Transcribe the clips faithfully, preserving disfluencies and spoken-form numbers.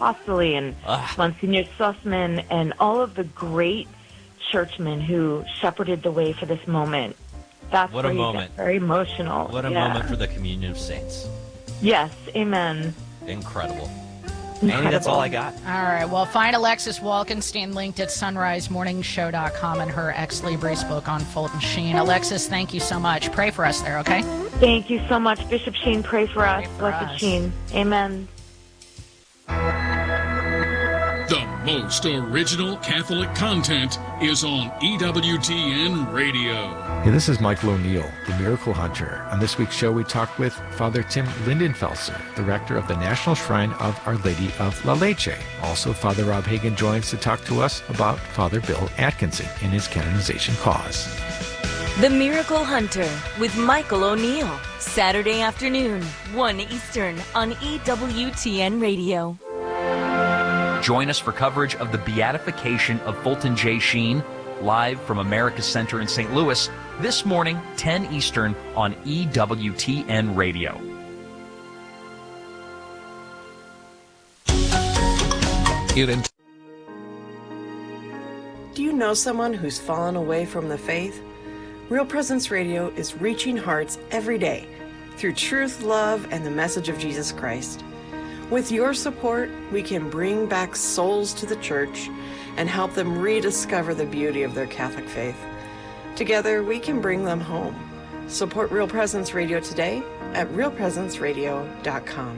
Apostoli and Ugh. Monsignor Sussman and all of the great churchmen who shepherded the way for this moment. That's What where a you moment. get very emotional. What a yeah. moment for the communion of saints. Yes, amen. Incredible. Incredible. Annie, that's all I got. All right. Well, find Alexis Walkenstein linked at sunrise morning show dot com and her Ex Libris book on Fulton Sheen. Alexis, thank you so much. Pray for us there, okay? Thank you so much, Bishop Sheen. Pray for us. Pray for Blessed us. Sheen. Amen. The most original Catholic content is on E W T N Radio. Hey, this is Michael O'Neill, the Miracle Hunter. On this week's show, we talked with Father Tim Lindenfelser, the rector of the National Shrine of Our Lady of La Leche. Also, Father Rob Hagan joins to talk to us about Father Bill Atkinson and his canonization cause. The Miracle Hunter with Michael O'Neill, Saturday afternoon, one Eastern on E W T N Radio. Join us for coverage of the beatification of Fulton J. Sheen, live from America's Center in Saint Louis, this morning, ten Eastern on E W T N Radio. It Do you know someone who's fallen away from the faith? Real Presence Radio is reaching hearts every day through truth, love, and the message of Jesus Christ. With your support, we can bring back souls to the church and help them rediscover the beauty of their Catholic faith. Together, we can bring them home. Support Real Presence Radio today at real presence radio dot com.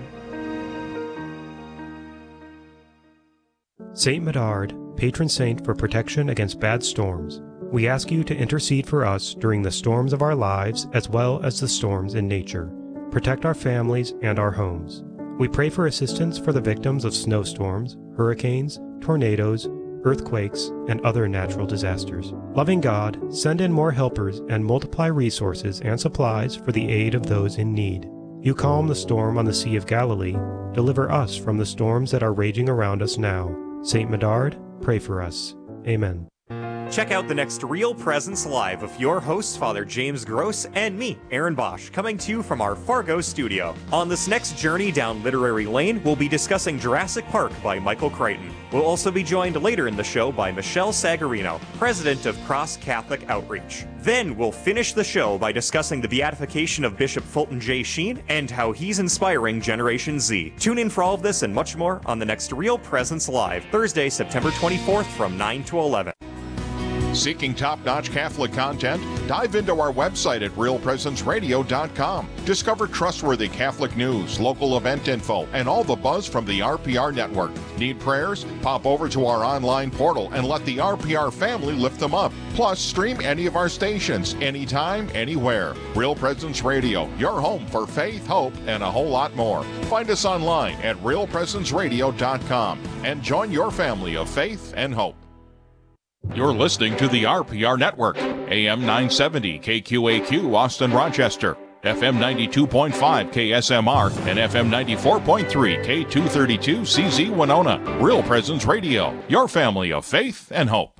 Saint Medard, patron saint for protection against bad storms. We ask you to intercede for us during the storms of our lives as well as the storms in nature. Protect our families and our homes. We pray for assistance for the victims of snowstorms, hurricanes, tornadoes, earthquakes, and other natural disasters. Loving God, send in more helpers and multiply resources and supplies for the aid of those in need. You calm the storm on the Sea of Galilee. Deliver us from the storms that are raging around us now. Saint Medard, pray for us. Amen. Check out the next Real Presence Live with your hosts, Father James Gross and me, Aaron Bosch, coming to you from our Fargo studio. On this next journey down literary lane, we'll be discussing Jurassic Park by Michael Crichton. We'll also be joined later in the show by Michelle Sagarino, president of Cross Catholic Outreach. Then we'll finish the show by discussing the beatification of Bishop Fulton J. Sheen and how he's inspiring Generation Z. Tune in for all of this and much more on the next Real Presence Live, Thursday, September twenty-fourth from nine to eleven. Seeking top-notch Catholic content? Dive into our website at real presence radio dot com. Discover trustworthy Catholic news, local event info, and all the buzz from the R P R network. Need prayers? Pop over to our online portal and let the R P R family lift them up. Plus, stream any of our stations, anytime, anywhere. Real Presence Radio, your home for faith, hope, and a whole lot more. Find us online at real presence radio dot com and join your family of faith and hope. You're listening to the R P R Network, A M nine seventy K Q A Q Austin Rochester, F M ninety-two point five K S M R, and F M ninety-four point three K two thirty-two C Z Winona. Real Presence Radio, your family of faith and hope.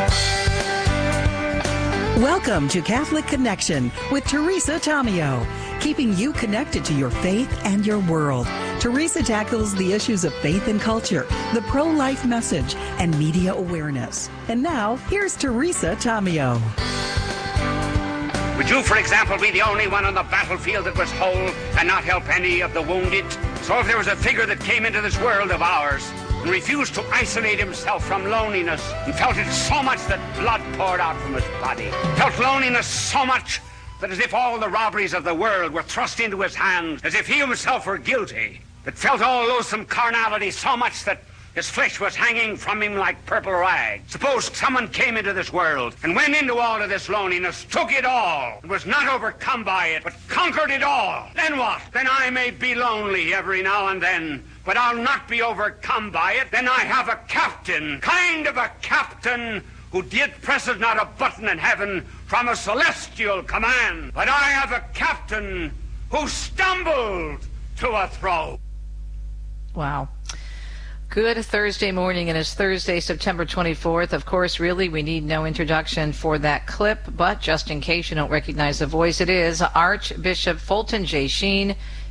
Welcome to Catholic Connection with Teresa Tomeo, keeping you connected to your faith and your world. Teresa tackles the issues of faith and culture, the pro-life message, and media awareness. And now, here's Teresa Tomeo. Would you, for example, be the only one on the battlefield that was whole and not help any of the wounded? So if there was a figure that came into this world of ours and refused to isolate himself from loneliness and felt it so much that blood poured out from his body, felt loneliness so much that as if all the robberies of the world were thrust into his hands, as if he himself were guilty, that felt all loathsome carnality so much that his flesh was hanging from him like purple rags. Suppose someone came into this world and went into all of this loneliness, took it all, and was not overcome by it, but conquered it all. Then what? Then I may be lonely every now and then, but I'll not be overcome by it. Then I have a captain, kind of a captain, who yet presses not a button in heaven from a celestial command. But I have a captain who stumbled to a throw. Wow. Good Thursday morning, and it's Thursday, September twenty-fourth. Of course, really, we need no introduction for that clip, but just in case you don't recognize the voice, it is Archbishop Fulton J. Sheen.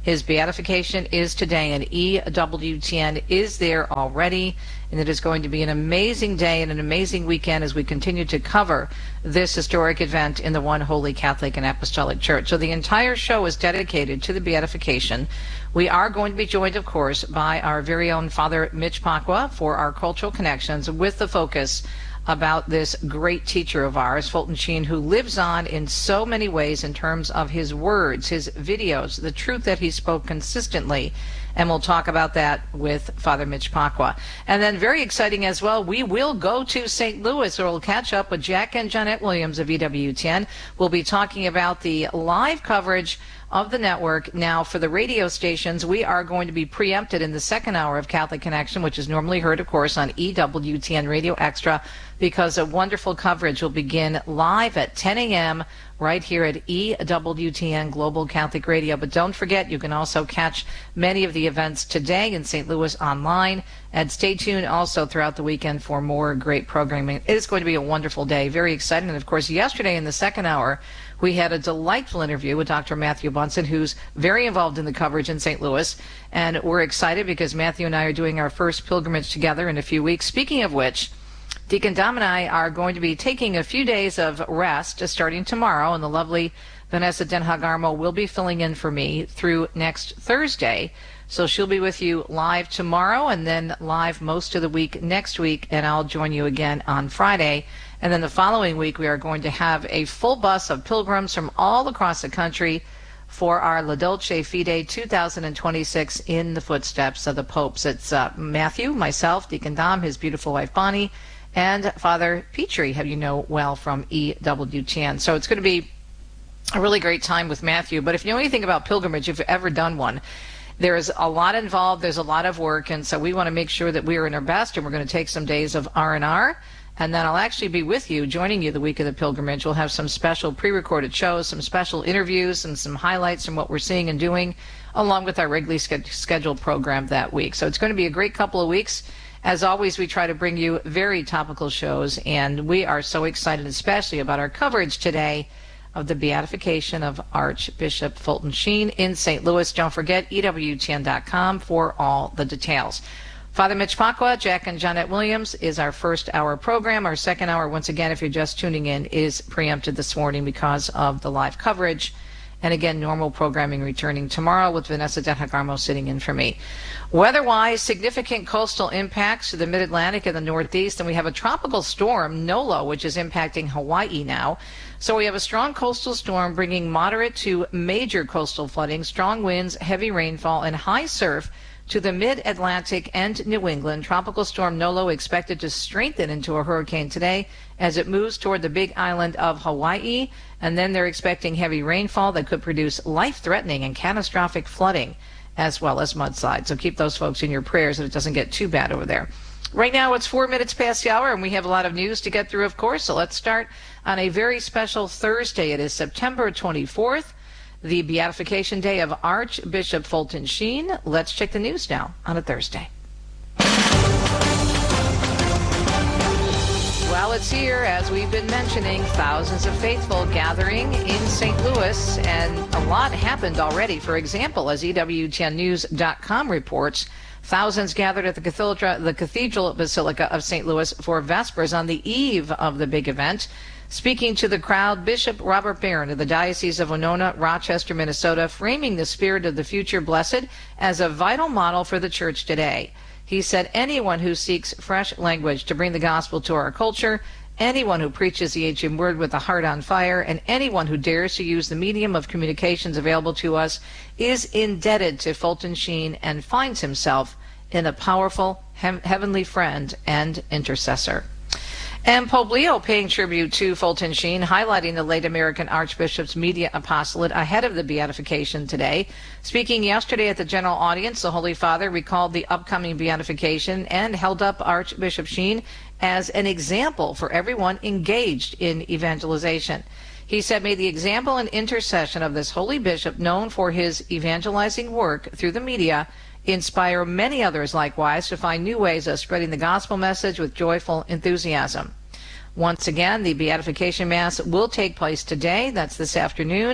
His beatification is today, and E W T N is there already. And it is going to be an amazing day and an amazing weekend as we continue to cover this historic event in the One Holy Catholic and Apostolic Church. So the entire show is dedicated to the beatification. We are going to be joined, of course, by our very own Father Mitch Pacwa for our cultural connections, with the focus about this great teacher of ours, Fulton Sheen, who lives on in so many ways in terms of his words, his videos, the truth that he spoke consistently. And we'll talk about that with Father Mitch Pacwa. And then very exciting as well, we will go to Saint Louis, where we'll catch up with Jack and Jeanette Williams of E W T N. We'll be talking about the live coverage of the network. Now, for the radio stations, we are going to be preempted in the second hour of Catholic Connection, which is normally heard, of course, on E W T N Radio Extra, because a wonderful coverage will begin live at ten a.m. right here at E W T N Global Catholic Radio. But don't forget, you can also catch many of the events today in Saint Louis online. And stay tuned also throughout the weekend for more great programming. It is going to be a wonderful day, very exciting. And of course, yesterday in the second hour, we had a delightful interview with Doctor Matthew Bunson, who's very involved in the coverage in Saint Louis. And we're excited because Matthew and I are doing our first pilgrimage together in a few weeks. Speaking of which, Deacon Dom and I are going to be taking a few days of rest starting tomorrow, and the lovely Vanessa Den Hagarmo will be filling in for me through next Thursday. So she'll be with you live tomorrow and then live most of the week next week, and I'll join you again on Friday. And then the following week, we are going to have a full bus of pilgrims from all across the country for our La Dolce Fide two thousand twenty-six in the footsteps of the popes. It's uh, Matthew, myself, Deacon Dom, his beautiful wife Bonnie, and Father Petrie, who you know well from E W T N. So it's going to be a really great time with Matthew. But if you know anything about pilgrimage, if you've ever done one, there's a lot involved, there's a lot of work, and so we want to make sure that we are in our best, and we're going to take some days of R and R, and then I'll actually be with you, joining you the week of the pilgrimage. We'll have some special pre-recorded shows, some special interviews, and some highlights from what we're seeing and doing, along with our regularly scheduled program that week. So it's going to be a great couple of weeks. As always, we try to bring you very topical shows, and we are so excited, especially about our coverage today of the beatification of Archbishop Fulton Sheen in Saint Louis. Don't forget E W T N dot com for all the details. Father Mitch Pacwa, Jack and Jeanette Williams is our first hour program. Our second hour, once again, if you're just tuning in, is preempted this morning because of the live coverage. And again, normal programming returning tomorrow with Vanessa Den Hagarmo sitting in for me. Weather-wise, significant coastal impacts to the mid-Atlantic and the Northeast, and we have a tropical storm, Nolo, which is impacting Hawaii now. So we have a strong coastal storm bringing moderate to major coastal flooding, strong winds, heavy rainfall, and high surf to the mid-Atlantic and New England. Tropical storm Nolo expected to strengthen into a hurricane today as it moves toward the big island of Hawaii. And then they're expecting heavy rainfall that could produce life-threatening and catastrophic flooding, as well as mudslides. So keep those folks in your prayers that it doesn't get too bad over there. Right now it's four minutes past the hour, and we have a lot of news to get through, of course. So let's start on a very special Thursday. It is September twenty-fourth, the beatification day of Archbishop Fulton Sheen. Let's check the news now on a Thursday. Well, it's here, as we've been mentioning, thousands of faithful gathering in Saint Louis, and a lot happened already. For example, as E W T N News dot com reports, thousands gathered at the Cathedral, the Cathedral Basilica of Saint Louis for Vespers on the eve of the big event. Speaking to the crowd, Bishop Robert Barron of the Diocese of Winona, Rochester, Minnesota, framing the spirit of the future blessed as a vital model for the church today. He said anyone who seeks fresh language to bring the gospel to our culture, anyone who preaches the ancient word with a heart on fire, and anyone who dares to use the medium of communications available to us is indebted to Fulton Sheen and finds himself in a powerful he- heavenly friend and intercessor. And Pope Leo paying tribute to Fulton Sheen, highlighting the late American Archbishop's media apostolate ahead of the beatification today. Speaking yesterday at the general audience, the Holy Father recalled the upcoming beatification and held up Archbishop Sheen as an example for everyone engaged in evangelization. He said, "May the example and intercession of this holy bishop, known for his evangelizing work through the media, inspire many others likewise to find new ways of spreading the gospel message with joyful enthusiasm." Once again, the Beatification Mass will take place today. That's this afternoon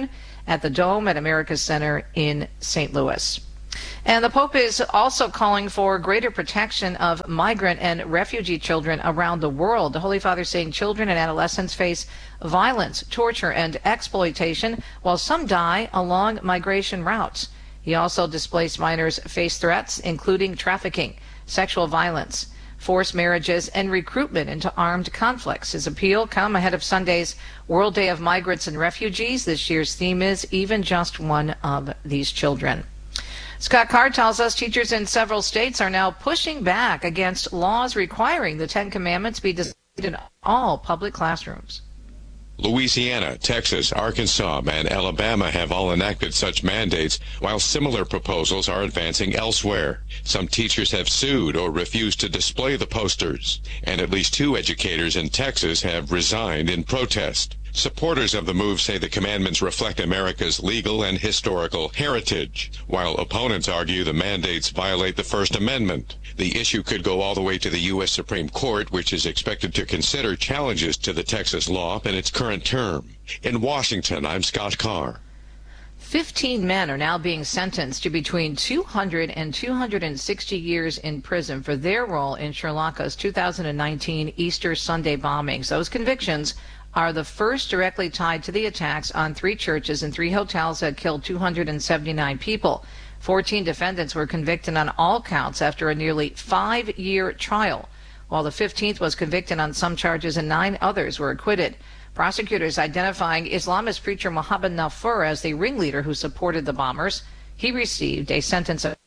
at the Dome at America's Center in Saint Louis. And the Pope is also calling for greater protection of migrant and refugee children around the world. The Holy Father saying children and adolescents face violence, torture, and exploitation, while some die along migration routes. He also displaced minors face threats, including trafficking, sexual violence, forced marriages, and recruitment into armed conflicts. His appeal come ahead of Sunday's World Day of Migrants and Refugees. This year's theme is Even Just One of These Children. Scott Carr tells us teachers in several states are now pushing back against laws requiring the Ten Commandments be displayed in all public classrooms. Louisiana, Texas, Arkansas, and Alabama have all enacted such mandates, while similar proposals are advancing elsewhere. Some teachers have sued or refused to display the posters, and at least two educators in Texas have resigned in protest. Supporters of the move say the commandments reflect America's legal and historical heritage, while opponents argue the mandates violate the First Amendment. The issue could go all the way to the U S Supreme Court, which is expected to consider challenges to the Texas law in its current term. In Washington, I'm Scott Carr. Fifteen men are now being sentenced to between two hundred and two hundred sixty years in prison for their role in Sri Lanka's two thousand nineteen Easter Sunday bombings. Those convictions are the first directly tied to the attacks on three churches and three hotels that killed two hundred seventy-nine people. fourteen defendants were convicted on all counts after a nearly five-year trial, while the fifteenth was convicted on some charges and nine others were acquitted. Prosecutors identifying Islamist preacher Muhammad Nafur as the ringleader who supported the bombers. He received a sentence of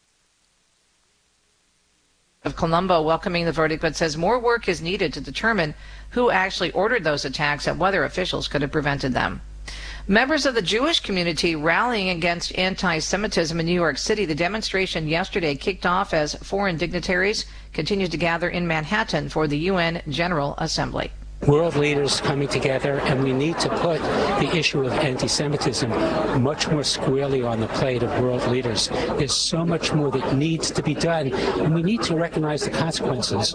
of Colombo welcoming the verdict, but says more work is needed to determine who actually ordered those attacks and whether officials could have prevented them. Members of the Jewish community rallying against anti-Semitism in New York City. The demonstration yesterday kicked off as foreign dignitaries continued to gather in Manhattan for the U N General Assembly. World leaders coming together, and we need to put the issue of anti-Semitism much more squarely on the plate of world leaders. There's so much more that needs to be done, and we need to recognize the consequences.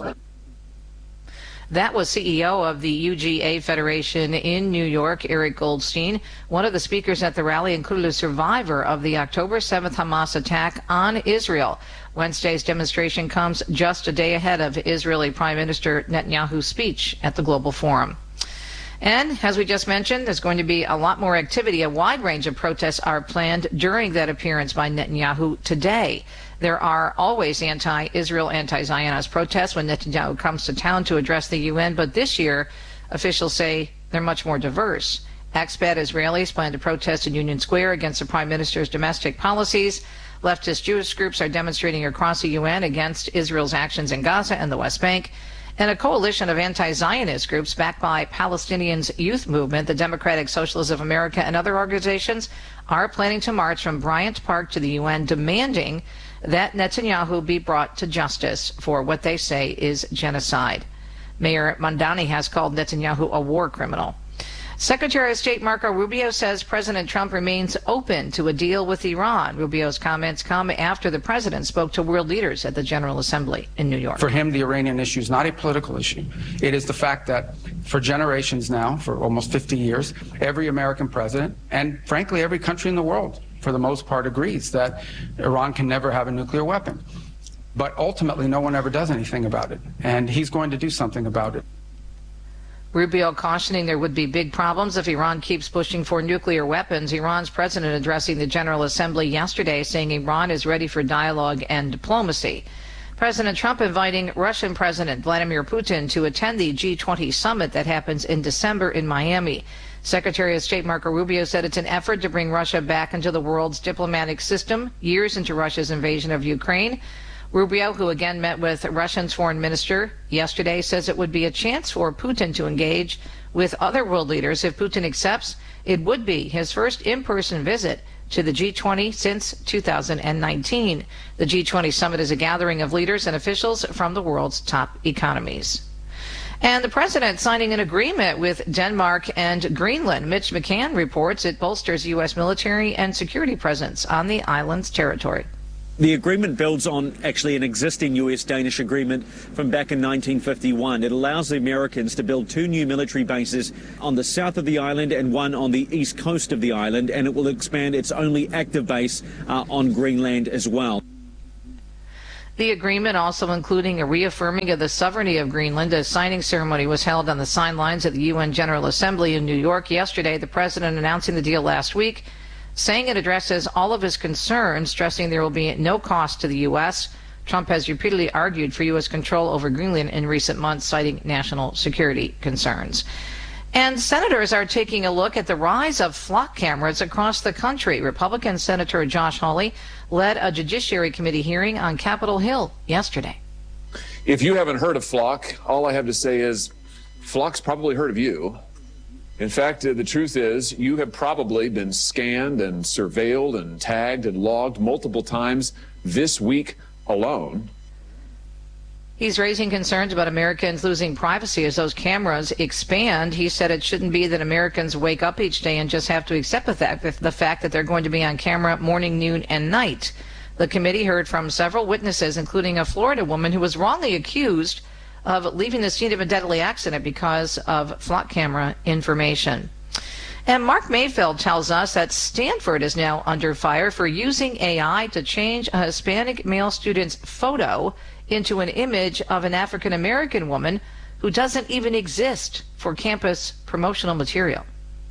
That was C E O of the U G A Federation in New York, Eric Goldstein. One of the speakers at the rally included a survivor of the October seventh Hamas attack on Israel. Wednesday's demonstration comes just a day ahead of Israeli Prime Minister Netanyahu's speech at the Global Forum. And as we just mentioned, there's going to be a lot more activity. A wide range of protests are planned during that appearance by Netanyahu today. There are always anti-Israel, anti-Zionist protests when Netanyahu comes to town to address the U N, but this year, officials say they're much more diverse. Expat Israelis plan to protest in Union Square against the Prime Minister's domestic policies. Leftist Jewish groups are demonstrating across the U N against Israel's actions in Gaza and the West Bank. And a coalition of anti-Zionist groups backed by Palestinians' youth movement, the Democratic Socialists of America, and other organizations are planning to march from Bryant Park to the U N, demanding that Netanyahu be brought to justice for what they say is genocide. Mayor Mamdani has called Netanyahu a war criminal. Secretary of State Marco Rubio says President Trump remains open to a deal with Iran. Rubio's comments come after the president spoke to world leaders at the General Assembly in New York. For him, the Iranian issue is not a political issue. It is the fact that for generations now, for almost fifty years, every American president, and frankly every country in the world, for the most part, agrees that Iran can never have a nuclear weapon. But ultimately, no one ever does anything about it. And he's going to do something about it. Rubio cautioning there would be big problems if Iran keeps pushing for nuclear weapons. Iran's president addressing the General Assembly yesterday saying Iran is ready for dialogue and diplomacy. President Trump inviting Russian President Vladimir Putin to attend the G twenty summit that happens in December in Miami. Secretary of State Marco Rubio said it's an effort to bring Russia back into the world's diplomatic system years into Russia's invasion of Ukraine. Rubio, who again met with Russia's foreign minister yesterday, says it would be a chance for Putin to engage with other world leaders. If Putin accepts, it would be his first in-person visit to the G twenty since two thousand nineteen. The G twenty summit is a gathering of leaders and officials from the world's top economies. And the president signing an agreement with Denmark and Greenland. Mitch McCann reports it bolsters U S military and security presence on the island's territory. The agreement builds on actually an existing U S Danish agreement from back in nineteen fifty-one. It allows the Americans to build two new military bases on the south of the island and one on the east coast of the island, and it will expand its only active base uh, on Greenland as well. The agreement also including a reaffirming of the sovereignty of Greenland. A signing ceremony was held on the sidelines of the U N General Assembly in New York yesterday. The president announcing the deal last week, saying it addresses all of his concerns, stressing there will be no cost to the U S. Trump has repeatedly argued for U S control over Greenland in recent months, citing national security concerns. And senators are taking a look at the rise of flock cameras across the country. Republican Senator Josh Hawley led a Judiciary Committee hearing on Capitol Hill yesterday. If you haven't heard of Flock, all I have to say is Flock's probably heard of you. In fact, uh, the truth is you have probably been scanned and surveilled and tagged and logged multiple times this week alone. He's raising concerns about Americans losing privacy as those cameras expand. He said it shouldn't be that Americans wake up each day and just have to accept the fact, the fact that they're going to be on camera morning, noon, and night. The committee heard from several witnesses, including a Florida woman who was wrongly accused of leaving the scene of a deadly accident because of flock camera information. And Mark Mayfield tells us that Stanford is now under fire for using A I to change a Hispanic male student's photo into an image of an African American woman who doesn't even exist for campus promotional material.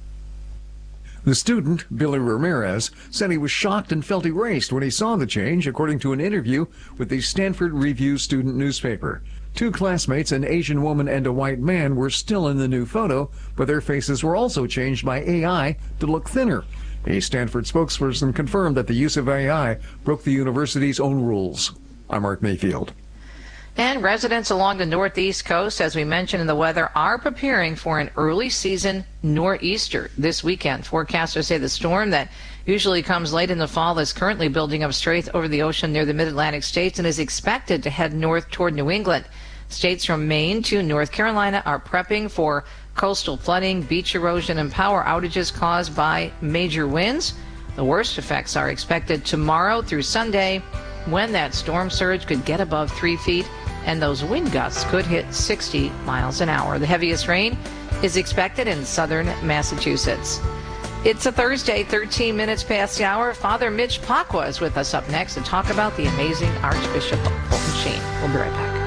The student, Billy Ramirez, said he was shocked and felt erased when he saw the change, according to an interview with the Stanford Review student newspaper. Two classmates, an Asian woman and a white man, were still in the new photo, but their faces were also changed by A I to look thinner. A Stanford spokesperson confirmed that the use of A I broke the university's own rules. I'm Mark Mayfield. And residents along the northeast coast, as we mentioned in the weather, are preparing for an early season nor'easter this weekend. Forecasters say the storm that usually comes late in the fall is currently building up strength over the ocean near the mid-Atlantic states and is expected to head north toward New England. States from Maine to North Carolina are prepping for coastal flooding, beach erosion, and power outages caused by major winds. The worst effects are expected tomorrow through Sunday, when that storm surge could get above three feet and those wind gusts could hit sixty miles an hour. The heaviest rain is expected in southern Massachusetts. It's a Thursday, thirteen minutes past the hour. Father Mitch Pacwa is with us up next to talk about the amazing Archbishop of Fulton Sheen. We'll be right back.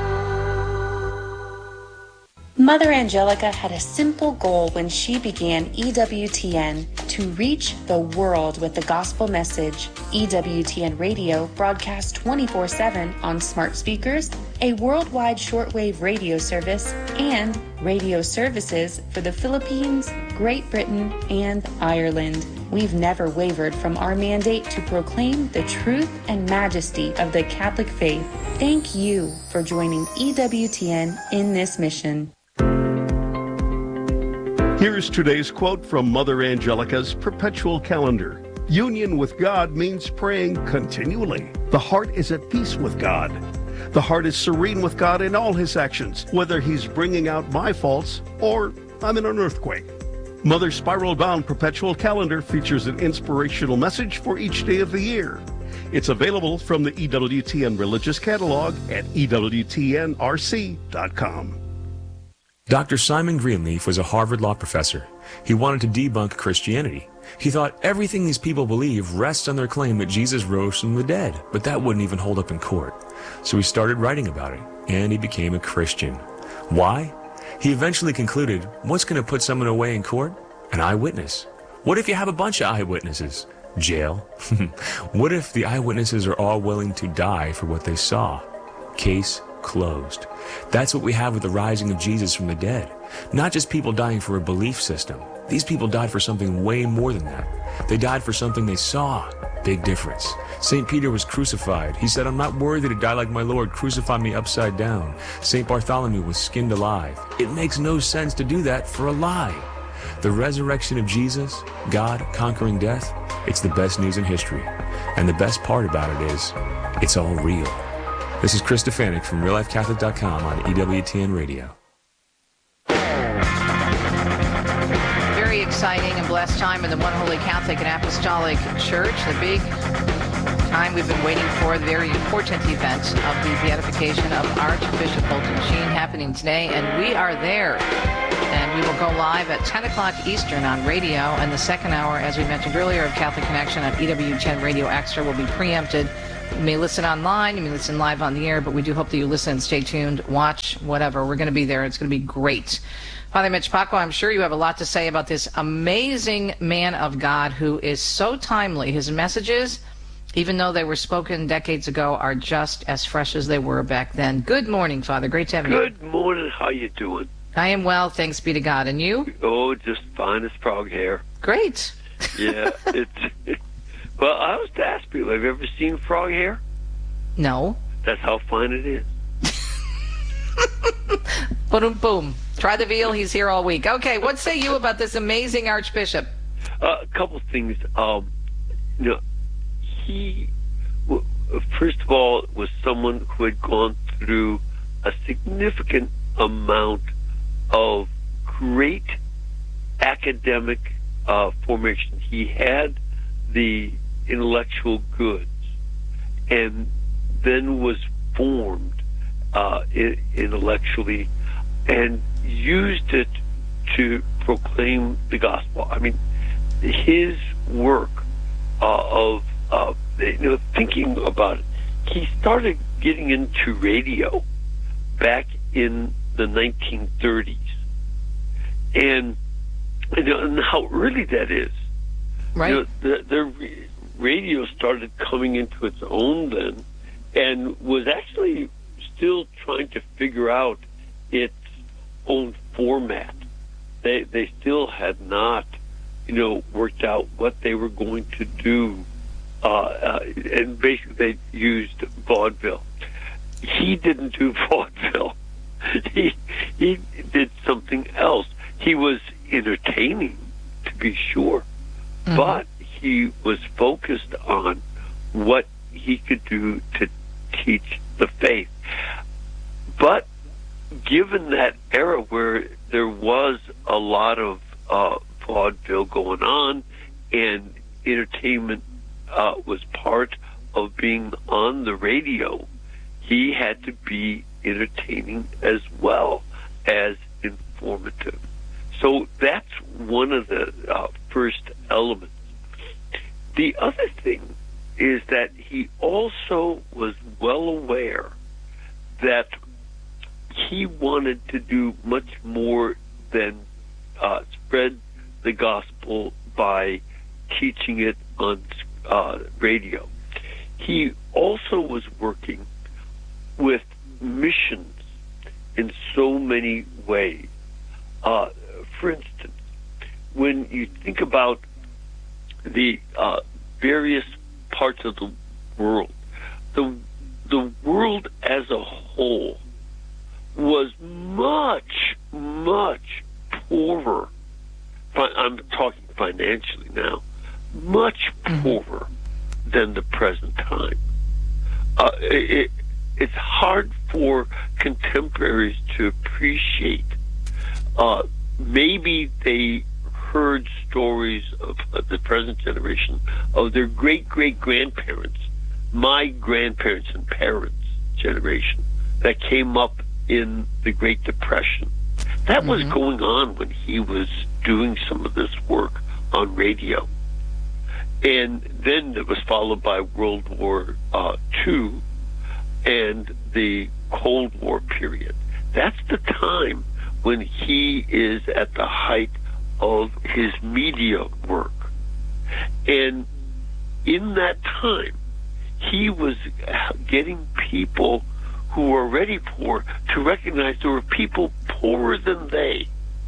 Mother Angelica had a simple goal when she began E W T N: to reach the world with the gospel message. E W T N Radio broadcasts twenty-four seven on smart speakers, a worldwide shortwave radio service, and radio services for the Philippines, Great Britain, and Ireland. We've never wavered from our mandate to proclaim the truth and majesty of the Catholic faith. Thank you for joining E W T N in this mission. Here's today's quote from Mother Angelica's Perpetual Calendar. Union with God means praying continually. The heart is at peace with God. The heart is serene with God in all his actions, whether he's bringing out my faults or I'm in an earthquake. Mother's spiral-bound Perpetual Calendar features an inspirational message for each day of the year. It's available from the E W T N Religious Catalog at E W T N R C dot com. Doctor Simon Greenleaf was a Harvard law professor. He wanted to debunk Christianity. He thought everything these people believe rests on their claim that Jesus rose from the dead, but that wouldn't even hold up in court. So he started writing about it, and he became a Christian. Why? He eventually concluded, what's going to put someone away in court? An eyewitness. What if you have a bunch of eyewitnesses? Jail. What if the eyewitnesses are all willing to die for what they saw? Case closed. That's what we have with the rising of Jesus from the dead. Not just people dying for a belief system. These people died for something way more than that. They died for something they saw. Big difference. Saint Peter was crucified. He said, I'm not worthy to die like my Lord. Crucify me upside down. Saint Bartholomew was skinned alive. It makes no sense to do that for a lie. The resurrection of Jesus, God conquering death, it's the best news in history. And the best part about it is, it's all real. This is Chris Stefanik from real life catholic dot com on E W T N Radio. Very exciting and blessed time in the One Holy Catholic and Apostolic Church. The big time. We've been waiting for the very important event of the beatification of Archbishop Fulton Sheen happening today, and we are there. And we will go live at ten o'clock Eastern on radio, and the second hour, as we mentioned earlier, of Catholic Connection on E W T N Radio Extra will be preempted. You may listen online, you may listen live on the air, but we do hope that you listen, stay tuned, watch, whatever. We're going to be there. It's going to be great. Father Mitch Pacwa, I'm sure you have a lot to say about this amazing man of God who is so timely. His messages, even though they were spoken decades ago, are just as fresh as they were back then. Good morning, Father. Great to have you. Good morning. How you doing? I am well, thanks be to God. And you? Oh, just fine as frog hair. Great. Yeah, it's... It, well, I was to ask people, have you ever seen frog hair? No. That's how fine it is. Boom, boom. Try the veal. He's here all week. Okay, what say you about this amazing Archbishop? Uh, a couple things. Um, you know, he, first of all, was someone who had gone through a significant amount of great academic uh, formation. He had the intellectual goods, and then was formed uh, intellectually, and used it to proclaim the gospel. I mean, his work uh, of uh, you know thinking about it, he started getting into radio back in the nineteen thirties, and you know, and how early that is. Right. You know, the, the radio started coming into its own then, and was actually still trying to figure out its own format. They they still had not, you know, worked out what they were going to do, uh, uh, and basically they used vaudeville. He didn't do vaudeville. He he did something else. He was entertaining, to be sure. Mm-hmm. But he was focused on what he could do to teach the faith. But given that era where there was a lot of uh, vaudeville going on, and entertainment uh, was part of being on the radio, he had to be entertaining as well as informative. So that's one of the uh, first elements. The other thing is that he also was well aware that he wanted to do much more than uh, spread the gospel by teaching it on uh, radio. He also was working with missions in so many ways. Uh, for instance, when you think about the uh, various parts of the world, the the world as a whole was much, much poorer. I'm talking financially now, much poorer than the present time. Uh, it, it's hard for contemporaries to appreciate. Uh, maybe they heard stories of, of the present generation, of their great-great-grandparents, my grandparents and parents' generation, that came up in the Great Depression. That mm-hmm. was going on when he was doing some of this work on radio. And then it was followed by World War uh, Two and the Cold War period. That's the time when he is at the height of his media work. And in that time, he was getting people who were already poor to recognize there were people poorer than they,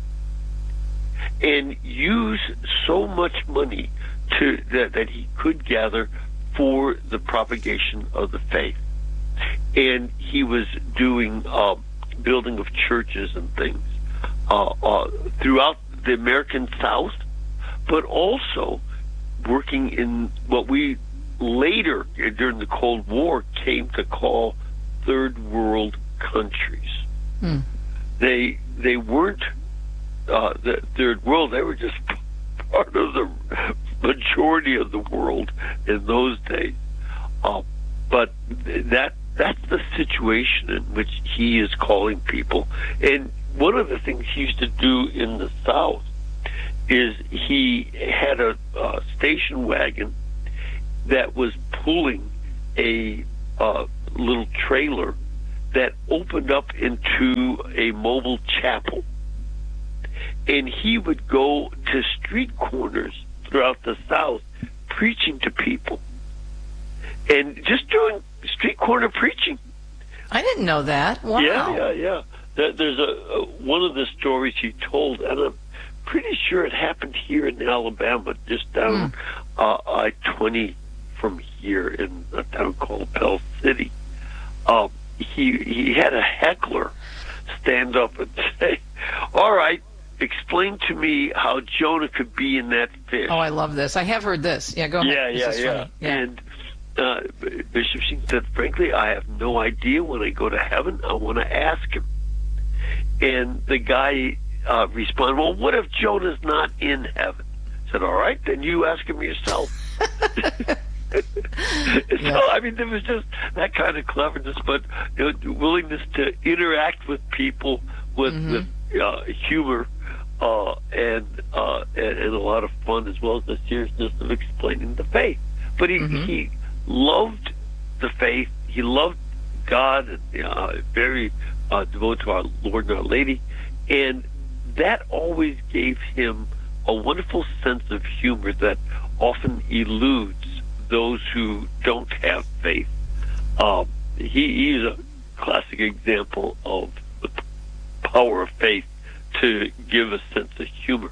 and use so much money to that, that he could gather for the propagation of the faith. And he was doing uh, building of churches and things uh, uh, throughout the American South, but also working in what we later, during the Cold War, came to call third world countries. Hmm. They they weren't uh, the third world. They were just part of the majority of the world in those days. Uh, but that that's the situation in which he is calling people. And one of the things he used to do in the South is he had a, a station wagon that was pulling a uh, little trailer that opened up into a mobile chapel. And he would go to street corners throughout the South preaching to people. And just doing street corner preaching. I didn't know that. Wow. Yeah, yeah, yeah. There, there's a, a one of the stories he told, and I'm pretty sure it happened here in Alabama, just down mm. uh, I twenty from here in a town called Pell City. Um, he he had a heckler stand up and say, "All right, explain to me how Jonah could be in that fish." Oh, I love this. I have heard this. Yeah, go ahead. Yeah, yeah, yeah. yeah. And uh, Bishop Sheen said, "Frankly, I have no idea. When I go to heaven, I want to ask him." And the guy uh, responded, "Well, what if Jonah's not in heaven?" I said, "All right, then you ask him yourself." So, yeah. I mean, there was just that kind of cleverness, but you know, willingness to interact with people with, mm-hmm. with uh, humor uh, and, uh, and and a lot of fun, as well as the seriousness of explaining the faith. But he mm-hmm. he loved the faith. He loved God, and uh, very uh, devoted to our Lord and Our Lady, and that always gave him a wonderful sense of humor that often eludes those who don't have faith. Um, he, he's a classic example of the power of faith to give a sense of humor.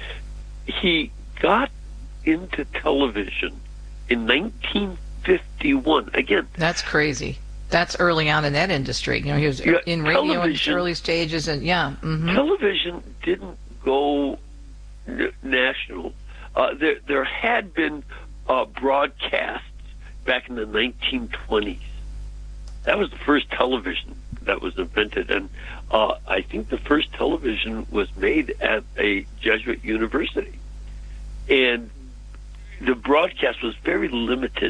He got into television in nineteen fifty-one. Again, that's crazy. That's early on in that industry. You know, he was yeah, in radio in its early stages, and yeah. Mm-hmm. Television didn't go n- national. Uh, there, there had been uh, broadcasts back in the nineteen twenties. That was the first television that was invented, and uh, I think the first television was made at a Jesuit university. And the broadcast was very limited.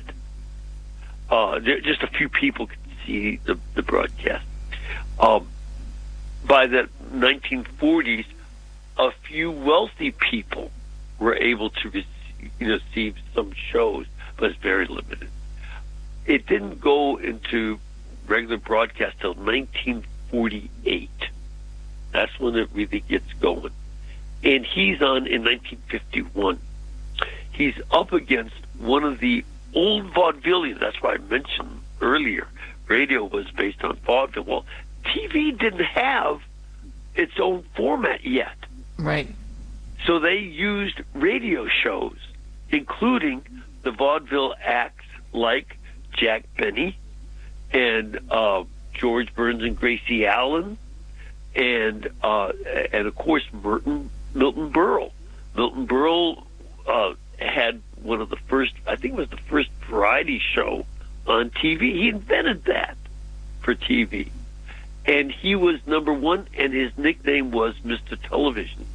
Uh, there, just a few people could see the, the broadcast. Um, by the nineteen forties, a few wealthy people were able to receive, you know, see some shows, but it's very limited. It didn't go into regular broadcast till nineteen forty-eight. That's when it really gets going. And he's on in nineteen fifty-one. He's up against one of the old vaudevillians. That's why I mentioned earlier, radio was based on vaudeville. Well, T V didn't have its own format yet. Right. So they used radio shows, including the vaudeville acts like Jack Benny and uh, George Burns and Gracie Allen, and uh, and of course Milton Milton Berle. Milton Berle uh, had one of the first, I think it was the first variety show on T V. He invented that for T V. And he was number one, and his nickname was Mister Television.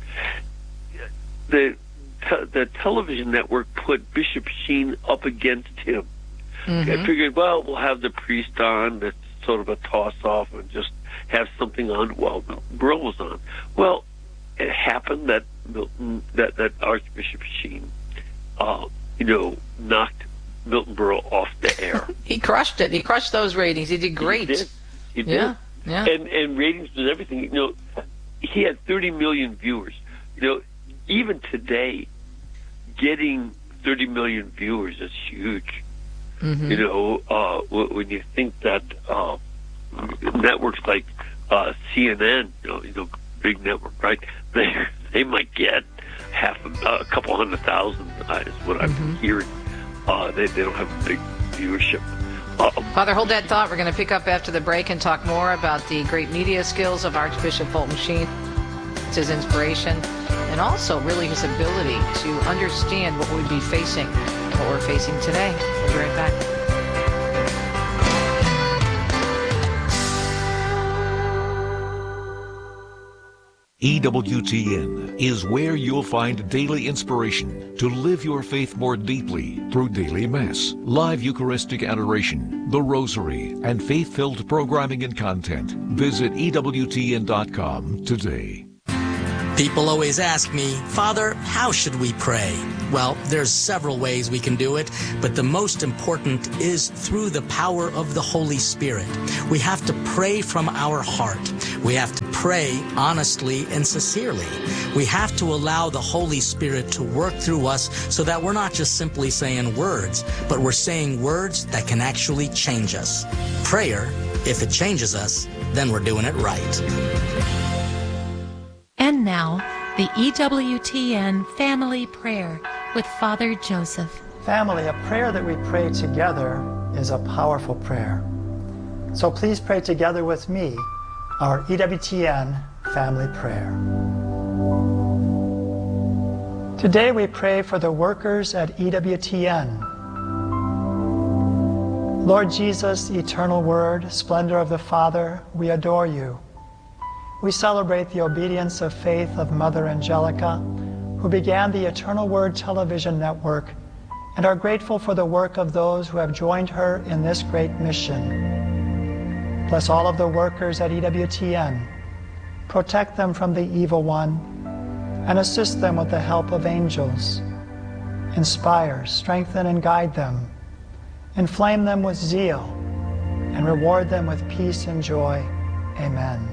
The te- the television network put Bishop Sheen up against him. Mm-hmm. I figured, well, we'll have the priest on. That's sort of a toss-off, and just have something on while Milton Berle was on. Well, it happened that Milton, that, that Archbishop Sheen, uh, you know, knocked Milton Berle off the air. He crushed it. He crushed those ratings. He did great. He did. He did. Yeah. Yeah. And and ratings was everything. You know, he had thirty million viewers. You know, even today, getting thirty million viewers is huge. Mm-hmm. You know, uh, when you think that uh, networks like uh, C N N, you know, you know, big network, right? They they might get half a, a couple hundred thousand. Uh, is what I've been hearing. Uh, they they don't have a big viewership. Uh-oh. Father, hold that thought. We're going to pick up after the break and talk more about the great media skills of Archbishop Fulton Sheen, his inspiration, and also really his ability to understand what we'd be facing, what we're facing today. We'll be right back. E W T N is where you'll find daily inspiration to live your faith more deeply through daily Mass, live Eucharistic adoration, the Rosary, and faith-filled programming and content. Visit E W T N dot com today. People always ask me, Father, how should we pray? Well, there's several ways we can do it, but the most important is through the power of the Holy Spirit. We have to pray from our heart. We have to pray honestly and sincerely. We have to allow the Holy Spirit to work through us so that we're not just simply saying words, but we're saying words that can actually change us. Prayer, if it changes us, then we're doing it right. And now, the E W T N Family Prayer with Father Joseph. Family, a prayer that we pray together is a powerful prayer. So please pray together with me our E W T N Family Prayer. Today we pray for the workers at E W T N. Lord Jesus, eternal Word, splendor of the Father, we adore you. We celebrate the obedience of faith of Mother Angelica, who began the Eternal Word television network, and are grateful for the work of those who have joined her in this great mission. Bless all of the workers at E W T N. Protect them from the evil one, and assist them with the help of angels. Inspire, strengthen, and guide them. Inflame them with zeal, and reward them with peace and joy. Amen.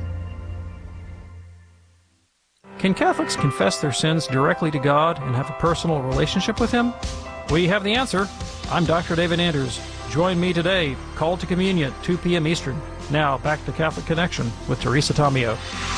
Can Catholics confess their sins directly to God and have a personal relationship with Him? We have the answer. I'm Doctor David Anders. Join me today, Call to Communion, two p.m. Eastern. Now, back to Catholic Connection with Teresa Tomeo.